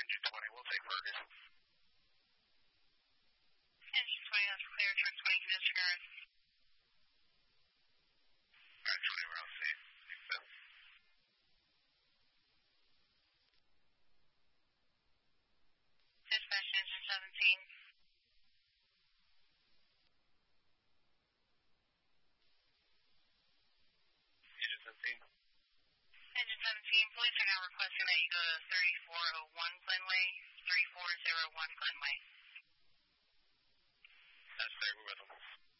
Engine 20, we'll take Fergus. Engine 20, that's clear. Truck 20, disregard. Alright, 20, we're all safe. Thanks, Bill. Dispatch, engine 17. Engine 17. Engine 17, police are now requesting that you go to 3401 Glenway, 3401 Glenway. That's there, we're with them.